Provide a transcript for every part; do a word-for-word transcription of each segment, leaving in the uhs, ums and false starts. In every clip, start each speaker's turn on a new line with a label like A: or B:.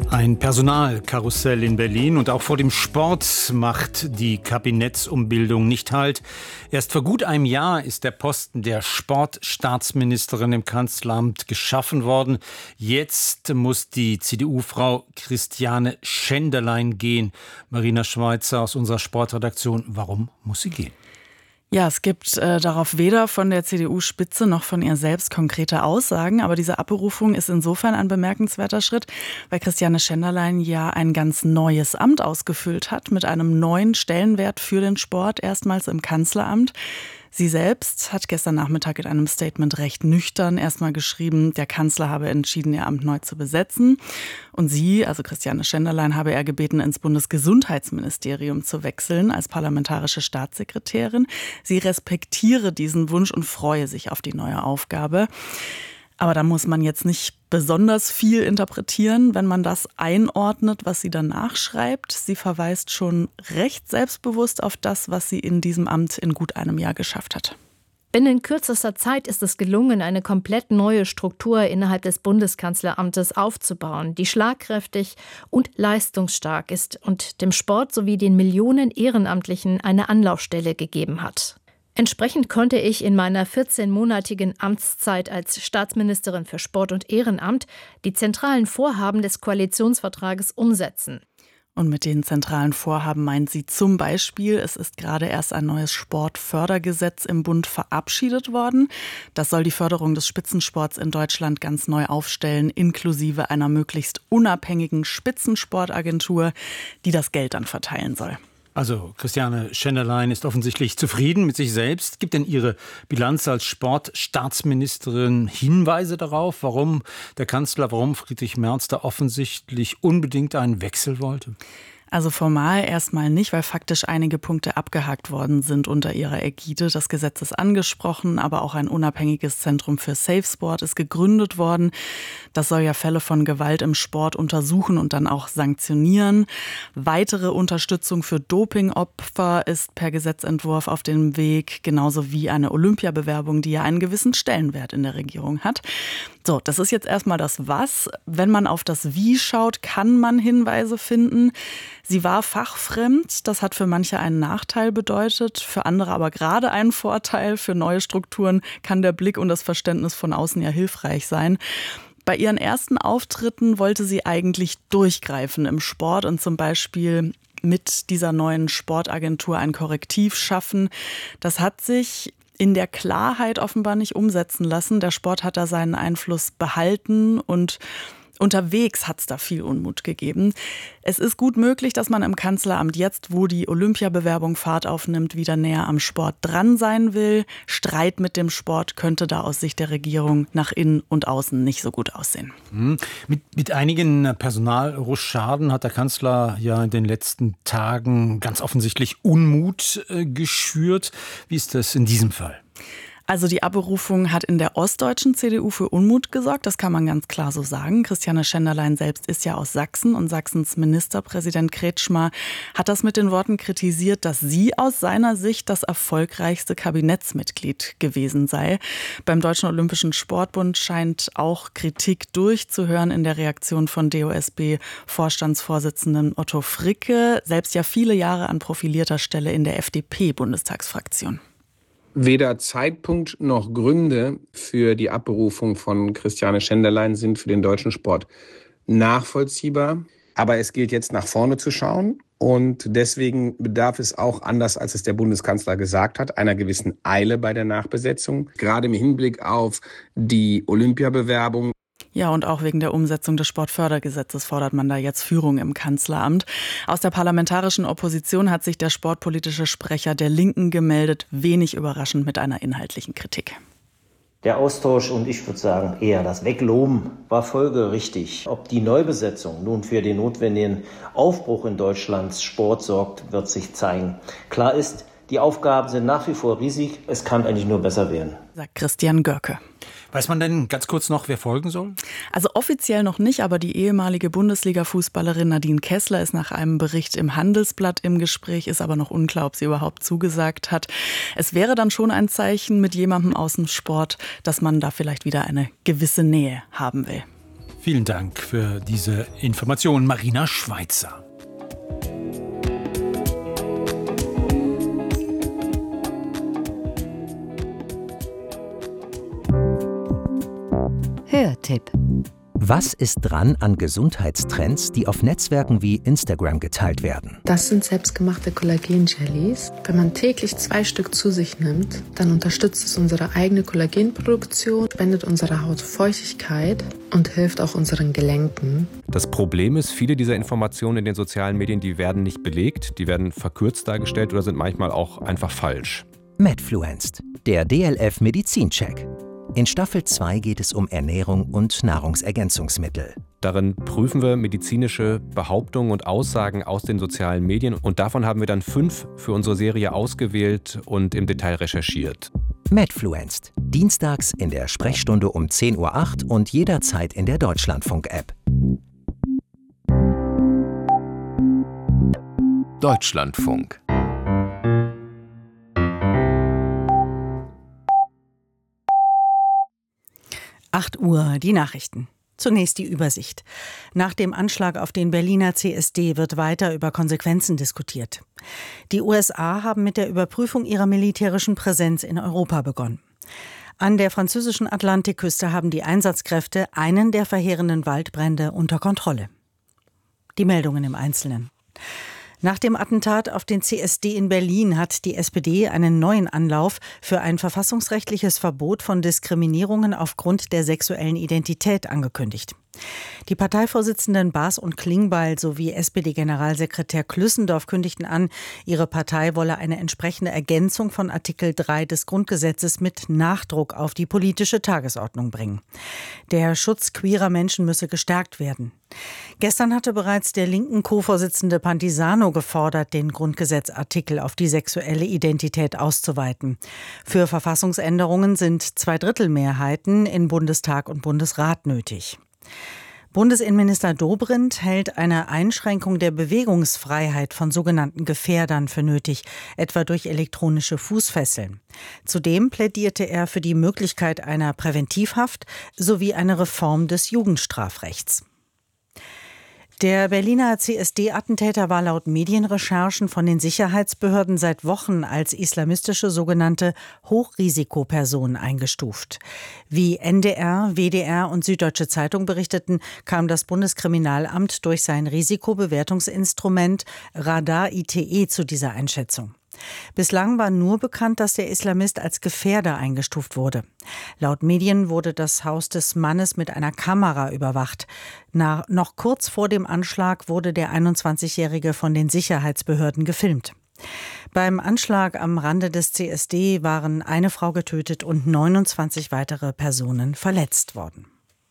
A: Ein Personalkarussell in Berlin und auch vor dem Sport macht die Kabinettsumbildung nicht Halt. Erst vor gut einem Jahr ist der Posten der Sportstaatsministerin im Kanzleramt geschaffen worden. Jetzt muss die C D U-Frau Christiane Schenderlein gehen. Marina Schweizer aus unserer Sportredaktion. Warum muss sie gehen?
B: Ja, es gibt äh, darauf weder von der C D U-Spitze noch von ihr selbst konkrete Aussagen. Aber diese Abberufung ist insofern ein bemerkenswerter Schritt, weil Christiane Schenderlein ja ein ganz neues Amt ausgefüllt hat mit einem neuen Stellenwert für den Sport, erstmals im Kanzleramt. Sie selbst hat gestern Nachmittag in einem Statement recht nüchtern erstmal geschrieben, der Kanzler habe entschieden, ihr Amt neu zu besetzen. Und sie, also Christiane Schenderlein, habe er gebeten, ins Bundesgesundheitsministerium zu wechseln als parlamentarische Staatssekretärin. Sie respektiere diesen Wunsch und freue sich auf die neue Aufgabe. Aber da muss man jetzt nicht besonders viel interpretieren, wenn man das einordnet, was sie dann nachschreibt. Sie verweist schon recht selbstbewusst auf das, was sie in diesem Amt in gut einem Jahr geschafft hat.
C: Binnen kürzester Zeit ist es gelungen, eine komplett neue Struktur innerhalb des Bundeskanzleramtes aufzubauen, die schlagkräftig und leistungsstark ist und dem Sport sowie den Millionen Ehrenamtlichen eine Anlaufstelle gegeben hat. Entsprechend konnte ich in meiner vierzehnmonatigen Amtszeit als Staatsministerin für Sport und Ehrenamt die zentralen Vorhaben des Koalitionsvertrages umsetzen.
B: Und mit den zentralen Vorhaben meint sie zum Beispiel, es ist gerade erst ein neues Sportfördergesetz im Bund verabschiedet worden. Das soll die Förderung des Spitzensports in Deutschland ganz neu aufstellen, inklusive einer möglichst unabhängigen Spitzensportagentur, die das Geld dann verteilen soll.
A: Also Christiane Schenderlein ist offensichtlich zufrieden mit sich selbst. Gibt denn ihre Bilanz als Sportstaatsministerin Hinweise darauf, warum der Kanzler, warum Friedrich Merz da offensichtlich unbedingt einen Wechsel wollte?
B: Also formal erstmal nicht, weil faktisch einige Punkte abgehakt worden sind unter ihrer Ägide. Das Gesetz ist angesprochen, aber auch ein unabhängiges Zentrum für Safe Sport ist gegründet worden. Das soll ja Fälle von Gewalt im Sport untersuchen und dann auch sanktionieren. Weitere Unterstützung für Dopingopfer ist per Gesetzentwurf auf dem Weg, genauso wie eine Olympiabewerbung, die ja einen gewissen Stellenwert in der Regierung hat. So, das ist jetzt erstmal das Was. Wenn man auf das Wie schaut, kann man Hinweise finden. Sie war fachfremd, das hat für manche einen Nachteil bedeutet, für andere aber gerade einen Vorteil. Für neue Strukturen kann der Blick und das Verständnis von außen ja hilfreich sein. Bei ihren ersten Auftritten wollte sie eigentlich durchgreifen im Sport und zum Beispiel mit dieser neuen Sportagentur ein Korrektiv schaffen. Das hat sich in der Klarheit offenbar nicht umsetzen lassen. Der Sport hat da seinen Einfluss behalten und unterwegs hat es da viel Unmut gegeben. Es ist gut möglich, dass man im Kanzleramt jetzt, wo die Olympiabewerbung Fahrt aufnimmt, wieder näher am Sport dran sein will. Streit mit dem Sport könnte da aus Sicht der Regierung nach innen und außen nicht so gut aussehen.
A: Hm. Mit, mit einigen Personalrochaden hat der Kanzler ja in den letzten Tagen ganz offensichtlich Unmut äh, geschürt. Wie ist das in diesem Fall?
B: Also die Abberufung hat in der ostdeutschen C D U für Unmut gesorgt, das kann man ganz klar so sagen. Christiane Schenderlein selbst ist ja aus Sachsen und Sachsens Ministerpräsident Kretschmer hat das mit den Worten kritisiert, dass sie aus seiner Sicht das erfolgreichste Kabinettsmitglied gewesen sei. Beim Deutschen Olympischen Sportbund scheint auch Kritik durchzuhören in der Reaktion von D O S B-Vorstandsvorsitzenden Otto Fricke, selbst ja viele Jahre an profilierter Stelle in der F D P-Bundestagsfraktion.
D: Weder Zeitpunkt noch Gründe für die Abberufung von Christiane Schenderlein sind für den deutschen Sport nachvollziehbar. Aber es gilt jetzt nach vorne zu schauen. Und deswegen bedarf es auch, anders als es der Bundeskanzler gesagt hat, einer gewissen Eile bei der Nachbesetzung. Gerade im Hinblick auf die Olympiabewerbung.
B: Ja, und auch wegen der Umsetzung des Sportfördergesetzes fordert man da jetzt Führung im Kanzleramt. Aus der parlamentarischen Opposition hat sich der sportpolitische Sprecher der Linken gemeldet, wenig überraschend mit einer inhaltlichen Kritik.
E: Der Austausch und ich würde sagen eher das Wegloben war folgerichtig. Ob die Neubesetzung nun für den notwendigen Aufbruch in Deutschlands Sport sorgt, wird sich zeigen. Klar ist, die Aufgaben sind nach wie vor riesig. Es kann eigentlich nur besser werden,
B: sagt Christian Görke.
A: Weiß man denn ganz kurz noch, wer folgen soll?
B: Also offiziell noch nicht, aber die ehemalige Bundesliga-Fußballerin Nadine Kessler ist nach einem Bericht im Handelsblatt im Gespräch, ist aber noch unklar, ob sie überhaupt zugesagt hat. Es wäre dann schon ein Zeichen mit jemandem aus dem Sport, dass man da vielleicht wieder eine gewisse Nähe haben will.
A: Vielen Dank für diese Information, Marina Schweizer.
F: Hörtipp. Was ist dran an Gesundheitstrends, die auf Netzwerken wie Instagram geteilt werden?
G: Das sind selbstgemachte Kollagen-Jellies. Wenn man täglich zwei Stück zu sich nimmt, dann unterstützt es unsere eigene Kollagenproduktion, spendet unserer Haut Feuchtigkeit und hilft auch unseren Gelenken.
H: Das Problem ist, viele dieser Informationen in den sozialen Medien, die werden nicht belegt, die werden verkürzt dargestellt oder sind manchmal auch einfach falsch.
F: Medfluenced, der D L F Medizincheck. In Staffel zwei geht es um Ernährung und Nahrungsergänzungsmittel.
H: Darin prüfen wir medizinische Behauptungen und Aussagen aus den sozialen Medien und davon haben wir dann fünf für unsere Serie ausgewählt und im Detail recherchiert.
F: Medfluenced, dienstags in der Sprechstunde um zehn Uhr acht und jederzeit in der Deutschlandfunk-App.
I: Deutschlandfunk.
J: acht Uhr, die Nachrichten. Zunächst die Übersicht. Nach dem Anschlag auf den Berliner C S D wird weiter über Konsequenzen diskutiert. Die U S A haben mit der Überprüfung ihrer militärischen Präsenz in Europa begonnen. An der französischen Atlantikküste haben die Einsatzkräfte einen der verheerenden Waldbrände unter Kontrolle. Die Meldungen im Einzelnen. Nach dem Attentat auf den C S D in Berlin hat die S P D einen neuen Anlauf für ein verfassungsrechtliches Verbot von Diskriminierungen aufgrund der sexuellen Identität angekündigt. Die Parteivorsitzenden Baas und Klingbeil sowie S P D-Generalsekretär Klüssendorf kündigten an, ihre Partei wolle eine entsprechende Ergänzung von Artikel drei des Grundgesetzes mit Nachdruck auf die politische Tagesordnung bringen. Der Schutz queerer Menschen müsse gestärkt werden. Gestern hatte bereits der linken Co-Vorsitzende Pantisano gefordert, den Grundgesetzartikel auf die sexuelle Identität auszuweiten. Für Verfassungsänderungen sind Zweidrittelmehrheiten in Bundestag und Bundesrat nötig. Bundesinnenminister Dobrindt hält eine Einschränkung der Bewegungsfreiheit von sogenannten Gefährdern für nötig, etwa durch elektronische Fußfesseln. Zudem plädierte er für die Möglichkeit einer Präventivhaft sowie eine Reform des Jugendstrafrechts. Der Berliner C S D-Attentäter war laut Medienrecherchen von den Sicherheitsbehörden seit Wochen als islamistische sogenannte Hochrisikoperson eingestuft. Wie N D R, W D R und Süddeutsche Zeitung berichteten, kam das Bundeskriminalamt durch sein Risikobewertungsinstrument Radar I T E zu dieser Einschätzung. Bislang war nur bekannt, dass der Islamist als Gefährder eingestuft wurde. Laut Medien wurde das Haus des Mannes mit einer Kamera überwacht. Na, noch kurz vor dem Anschlag wurde der einundzwanzigjährige von den Sicherheitsbehörden gefilmt. Beim Anschlag am Rande des C S D waren eine Frau getötet und neunundzwanzig weitere Personen verletzt worden.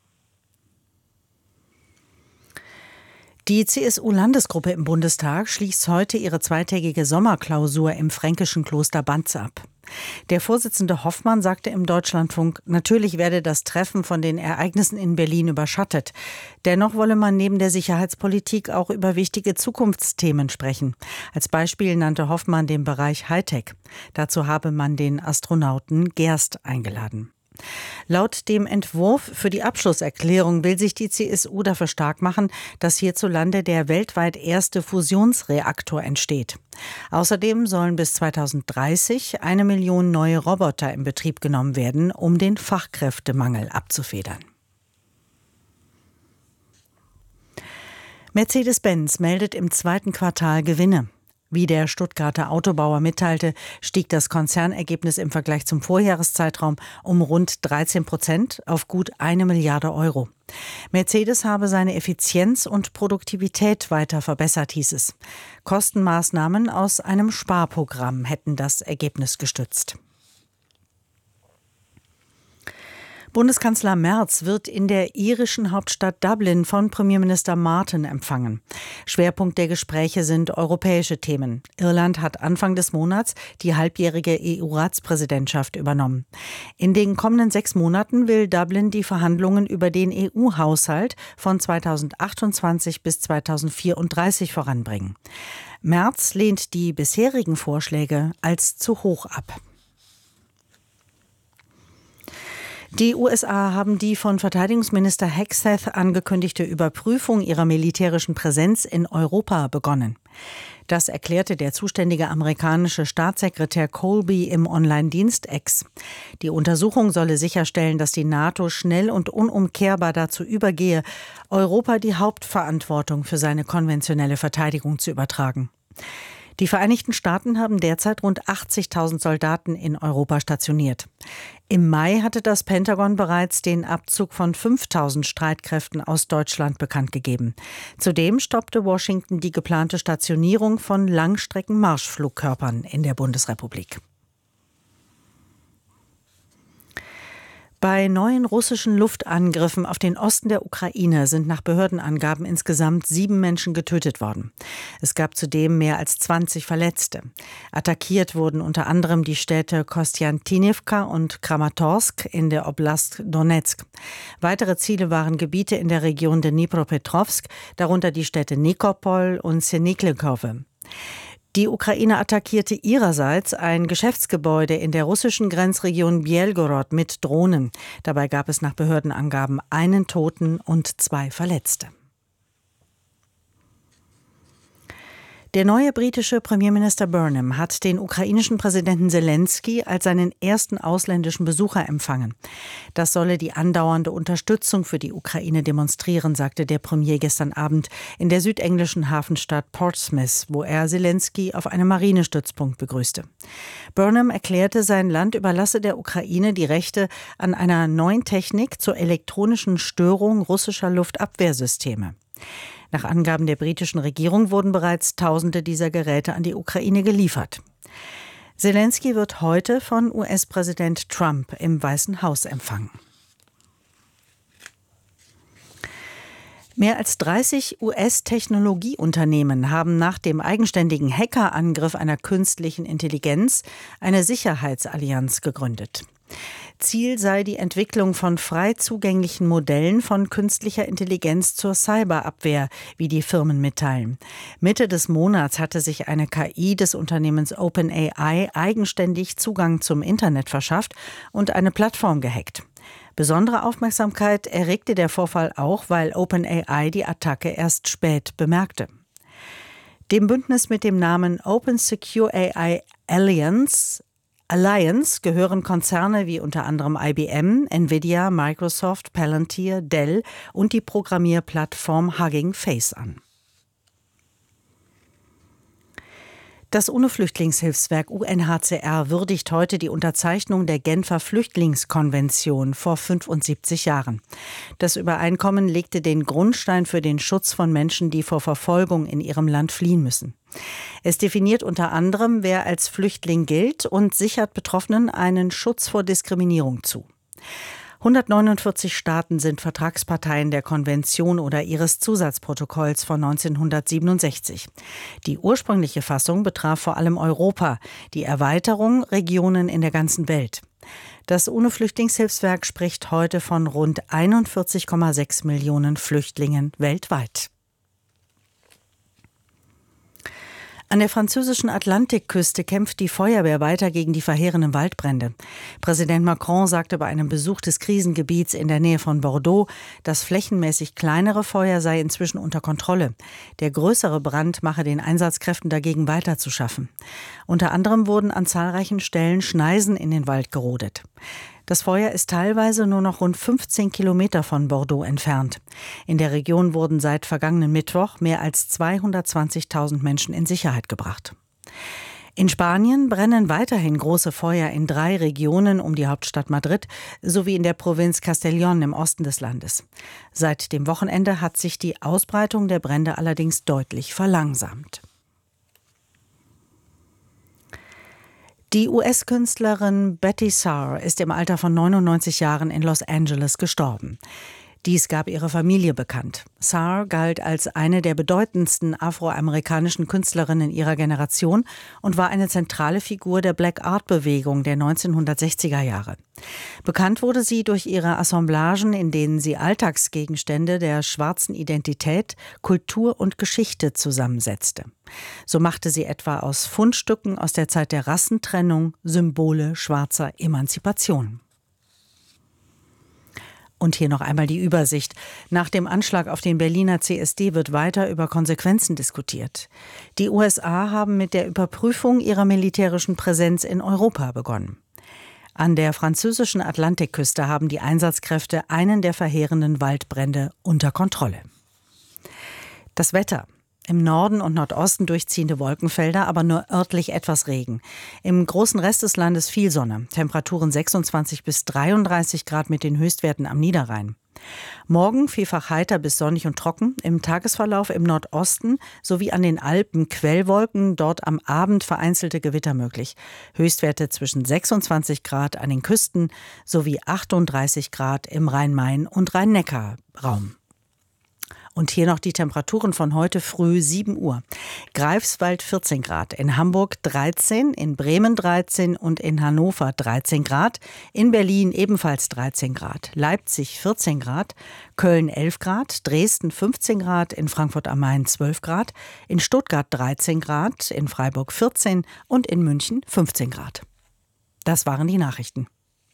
J: Die C S U-Landesgruppe im Bundestag schließt heute ihre zweitägige Sommerklausur im fränkischen Kloster Banz ab. Der Vorsitzende Hoffmann sagte im Deutschlandfunk, natürlich werde das Treffen von den Ereignissen in Berlin überschattet. Dennoch wolle man neben der Sicherheitspolitik auch über wichtige Zukunftsthemen sprechen. Als Beispiel nannte Hoffmann den Bereich Hightech. Dazu habe man den Astronauten Gerst eingeladen. Laut dem Entwurf für die Abschlusserklärung will sich die C S U dafür stark machen, dass hierzulande der weltweit erste Fusionsreaktor entsteht. Außerdem sollen bis zweitausenddreißig eine Million neue Roboter in Betrieb genommen werden, um den Fachkräftemangel abzufedern. Mercedes-Benz meldet im zweiten Quartal Gewinne. Wie der Stuttgarter Autobauer mitteilte, stieg das Konzernergebnis im Vergleich zum Vorjahreszeitraum um rund dreizehn Prozent auf gut eine Milliarde Euro. Mercedes habe seine Effizienz und Produktivität weiter verbessert, hieß es. Kostenmaßnahmen aus einem Sparprogramm hätten das Ergebnis gestützt. Bundeskanzler Merz wird in der irischen Hauptstadt Dublin von Premierminister Martin empfangen. Schwerpunkt der Gespräche sind europäische Themen. Irland hat Anfang des Monats die halbjährige E U-Ratspräsidentschaft übernommen. In den kommenden sechs Monaten will Dublin die Verhandlungen über den E U-Haushalt von zweitausendachtundzwanzig bis zweitausendvierunddreißig voranbringen. Merz lehnt die bisherigen Vorschläge als zu hoch ab. Die U S A haben die von Verteidigungsminister Hegseth angekündigte Überprüfung ihrer militärischen Präsenz in Europa begonnen. Das erklärte der zuständige amerikanische Staatssekretär Colby im Online-Dienst X. Die Untersuchung solle sicherstellen, dass die NATO schnell und unumkehrbar dazu übergehe, Europa die Hauptverantwortung für seine konventionelle Verteidigung zu übertragen. Die Vereinigten Staaten haben derzeit rund achtzigtausend Soldaten in Europa stationiert. Im Mai hatte das Pentagon bereits den Abzug von fünftausend Streitkräften aus Deutschland bekannt gegeben. Zudem stoppte Washington die geplante Stationierung von Langstrecken-Marschflugkörpern in der Bundesrepublik. Bei neuen russischen Luftangriffen auf den Osten der Ukraine sind nach Behördenangaben insgesamt sieben Menschen getötet worden. Es gab zudem mehr als zwanzig Verletzte. Attackiert wurden unter anderem die Städte Kostjantinivka und Kramatorsk in der Oblast Donezk. Weitere Ziele waren Gebiete in der Region Dnipropetrovsk, darunter die Städte Nikopol und Seniklikowe. Die Ukraine attackierte ihrerseits ein Geschäftsgebäude in der russischen Grenzregion Bjelgorod mit Drohnen. Dabei gab es nach Behördenangaben einen Toten und zwei Verletzte. Der neue britische Premierminister Burnham hat den ukrainischen Präsidenten Zelensky als seinen ersten ausländischen Besucher empfangen. Das solle die andauernde Unterstützung für die Ukraine demonstrieren, sagte der Premier gestern Abend in der südenglischen Hafenstadt Portsmouth, wo er Zelensky auf einem Marinestützpunkt begrüßte. Burnham erklärte, sein Land überlasse der Ukraine die Rechte an einer neuen Technik zur elektronischen Störung russischer Luftabwehrsysteme. Nach Angaben der britischen Regierung wurden bereits Tausende dieser Geräte an die Ukraine geliefert. Zelensky wird heute von U S-Präsident Trump im Weißen Haus empfangen. Mehr als dreißig U S-Technologieunternehmen haben nach dem eigenständigen Hackerangriff einer künstlichen Intelligenz eine Sicherheitsallianz gegründet. Ziel sei die Entwicklung von frei zugänglichen Modellen von künstlicher Intelligenz zur Cyberabwehr, wie die Firmen mitteilen. Mitte des Monats hatte sich eine K I des Unternehmens OpenAI eigenständig Zugang zum Internet verschafft und eine Plattform gehackt. Besondere Aufmerksamkeit erregte der Vorfall auch, weil OpenAI die Attacke erst spät bemerkte. Dem Bündnis mit dem Namen Open Secure A I Alliance Alliance gehören Konzerne wie unter anderem I B M, Nvidia, Microsoft, Palantir, Dell und die Programmierplattform Hugging Face an. Das UNO-Flüchtlingshilfswerk U N H C R würdigt heute die Unterzeichnung der Genfer Flüchtlingskonvention vor fünfundsiebzig Jahren. Das Übereinkommen legte den Grundstein für den Schutz von Menschen, die vor Verfolgung in ihrem Land fliehen müssen. Es definiert unter anderem, wer als Flüchtling gilt und sichert Betroffenen einen Schutz vor Diskriminierung zu. hundertneunundvierzig Staaten sind Vertragsparteien der Konvention oder ihres Zusatzprotokolls von neunzehnhundertsiebenundsechzig. Die ursprüngliche Fassung betraf vor allem Europa, die Erweiterung Regionen in der ganzen Welt. Das UNO-Flüchtlingshilfswerk spricht heute von rund einundvierzig Komma sechs Millionen Flüchtlingen weltweit. An der französischen Atlantikküste kämpft die Feuerwehr weiter gegen die verheerenden Waldbrände. Präsident Macron sagte bei einem Besuch des Krisengebiets in der Nähe von Bordeaux, das flächenmäßig kleinere Feuer sei inzwischen unter Kontrolle. Der größere Brand mache den Einsatzkräften dagegen weiter zu schaffen. Unter anderem wurden an zahlreichen Stellen Schneisen in den Wald gerodet. Das Feuer ist teilweise nur noch rund fünfzehn Kilometer von Bordeaux entfernt. In der Region wurden seit vergangenen Mittwoch mehr als zweihundertzwanzigtausend Menschen in Sicherheit gebracht. In Spanien brennen weiterhin große Feuer in drei Regionen um die Hauptstadt Madrid sowie in der Provinz Castellón im Osten des Landes. Seit dem Wochenende hat sich die Ausbreitung der Brände allerdings deutlich verlangsamt. Die U S-Künstlerin Betty Saar ist im Alter von neunundneunzig Jahren in Los Angeles gestorben. Dies gab ihre Familie bekannt. Saar galt als eine der bedeutendsten afroamerikanischen Künstlerinnen ihrer Generation und war eine zentrale Figur der Black Art-Bewegung der neunzehnhundertsechziger Jahre. Bekannt wurde sie durch ihre Assemblagen, in denen sie Alltagsgegenstände der schwarzen Identität, Kultur und Geschichte zusammensetzte. So machte sie etwa aus Fundstücken aus der Zeit der Rassentrennung Symbole schwarzer Emanzipation. Und hier noch einmal die Übersicht. Nach dem Anschlag auf den Berliner C S D wird weiter über Konsequenzen diskutiert. Die U S A haben mit der Überprüfung ihrer militärischen Präsenz in Europa begonnen. An der französischen Atlantikküste haben die Einsatzkräfte einen der verheerenden Waldbrände unter Kontrolle. Das Wetter. Im Norden und Nordosten durchziehende Wolkenfelder, aber nur örtlich etwas Regen. Im großen Rest des Landes viel Sonne. Temperaturen sechsundzwanzig bis dreiunddreißig Grad mit den Höchstwerten am Niederrhein. Morgen vielfach heiter bis sonnig und trocken. Im Tagesverlauf im Nordosten sowie an den Alpen Quellwolken, dort am Abend vereinzelte Gewitter möglich. Höchstwerte zwischen sechsundzwanzig Grad an den Küsten sowie achtunddreißig Grad im Rhein-Main- und Rhein-Neckar-Raum. Und hier noch die Temperaturen von heute früh sieben Uhr. Greifswald vierzehn Grad, in Hamburg dreizehn, in Bremen dreizehn und in Hannover dreizehn Grad, in Berlin ebenfalls dreizehn Grad, Leipzig vierzehn Grad, Köln elf Grad, Dresden fünfzehn Grad, in Frankfurt am Main zwölf Grad, in Stuttgart dreizehn Grad, in Freiburg vierzehn und in München fünfzehn Grad. Das waren die Nachrichten.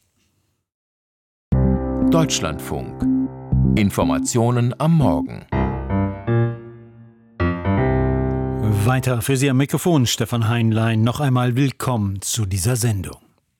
I: Deutschlandfunk. Informationen am Morgen.
A: Weiter für Sie am Mikrofon Stefan Heinlein. Noch einmal willkommen zu dieser Sendung.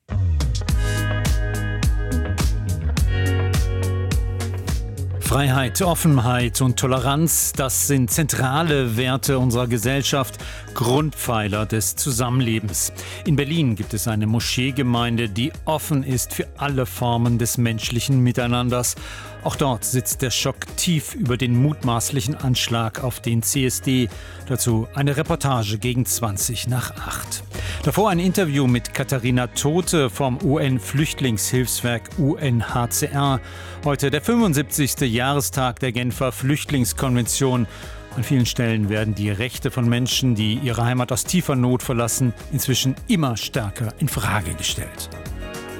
A: Freiheit, Offenheit und Toleranz, das sind zentrale Werte unserer Gesellschaft, Grundpfeiler des Zusammenlebens. In Berlin gibt es eine Moscheegemeinde, die offen ist für alle Formen des menschlichen Miteinanders. Auch dort sitzt der Schock tief über den mutmaßlichen Anschlag auf den C S D. Dazu eine Reportage gegen zwanzig nach acht. Davor ein Interview mit Katharina Tote vom U N-Flüchtlingshilfswerk U N H C R. Heute der fünfundsiebzigste Jahrestag der Genfer Flüchtlingskonvention. An vielen Stellen werden die Rechte von Menschen, die ihre Heimat aus tiefer Not verlassen, inzwischen immer stärker in Frage gestellt.